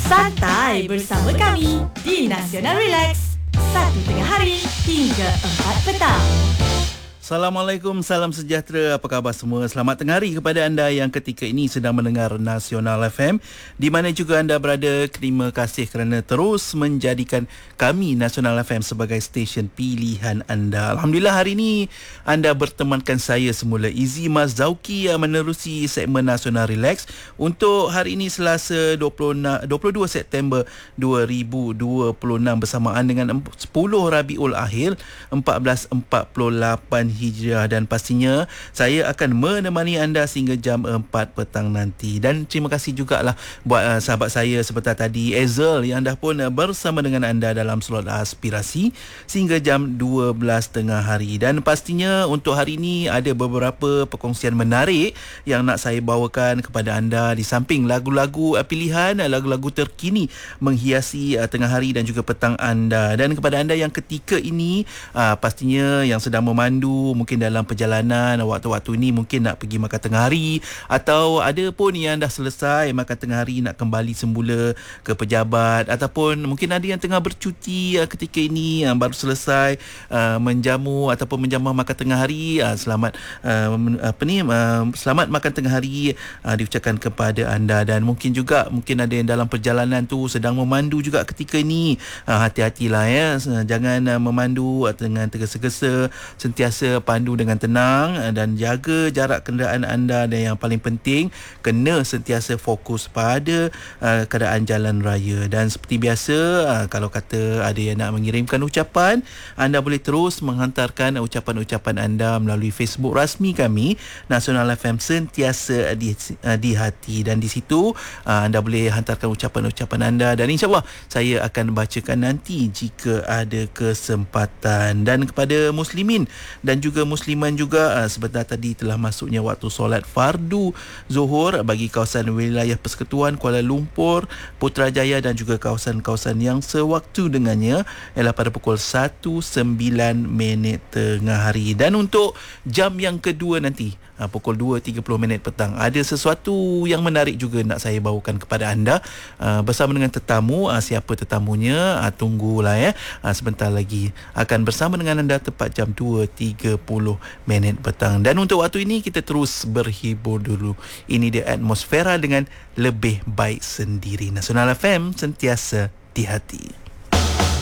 Santai bersama kami di Nasional Relax. 1 tengah hari hingga 4 petang. Assalamualaikum, salam sejahtera, apa khabar semua? Selamat tengah hari kepada anda yang ketika ini sedang mendengar Nasional FM, di mana juga anda berada. Terima kasih kerana terus menjadikan kami Nasional FM sebagai stesen pilihan anda. Alhamdulillah, hari ini anda bertemankan saya semula, Izzy Mazauki, yang menerusi segmen Nasional Relax untuk hari ini Selasa 22 September 2026 bersamaan dengan 10 Rabiul Akhir 1448 Hijriah, dan pastinya saya akan menemani anda sehingga jam 4 petang nanti. Dan terima kasih jugalah buat sahabat saya seperti tadi, Ezel, yang dah pun bersama dengan anda dalam slot aspirasi sehingga jam 12 tengah hari. Dan pastinya untuk hari ini ada beberapa perkongsian menarik yang nak saya bawakan kepada anda, di samping lagu-lagu pilihan, lagu-lagu terkini menghiasi tengah hari dan juga petang anda. Dan kepada anda yang ketika ini pastinya yang sedang memandu, mungkin dalam perjalanan waktu-waktu ini, mungkin nak pergi makan tengah hari, atau ada pun yang dah selesai makan tengah hari nak kembali semula ke pejabat, ataupun mungkin ada yang tengah bercuti ketika ini, baru selesai menjamu ataupun menjamah makan tengah hari. Selamat selamat makan tengah hari diucapkan kepada anda. Dan mungkin ada yang dalam perjalanan tu sedang memandu juga ketika ini. Hati-hatilah ya, jangan memandu dengan tergesa-gesa, sentiasa pandu dengan tenang dan jaga jarak kenderaan anda. Dan yang paling penting, kena sentiasa fokus pada keadaan jalan raya. Dan seperti biasa, kalau kata ada yang nak mengirimkan ucapan, anda boleh terus menghantarkan ucapan-ucapan anda melalui Facebook rasmi kami, Nasional FM Sentiasa di Hati. Dan di situ anda boleh hantarkan ucapan-ucapan anda, dan insyaAllah saya akan bacakan nanti jika ada kesempatan. Dan kepada muslimin dan juga musliman juga, sebentar tadi telah masuknya waktu solat fardu Zuhur bagi kawasan wilayah Persekutuan Kuala Lumpur, Putrajaya dan juga kawasan-kawasan yang sewaktu dengannya, ialah pada pukul 1.09 tengah hari. Dan untuk jam yang kedua nanti, pukul 2.30 petang, ada sesuatu yang menarik juga nak saya bawakan kepada anda bersama dengan tetamu. Siapa tetamunya? Tunggulah ya, sebentar lagi akan bersama dengan anda tepat jam 2.30 petang. Dan untuk waktu ini kita terus berhibur dulu. Ini dia Atmosfera dengan Lebih Baik Sendiri. Nasional FM Sentiasa di Hati.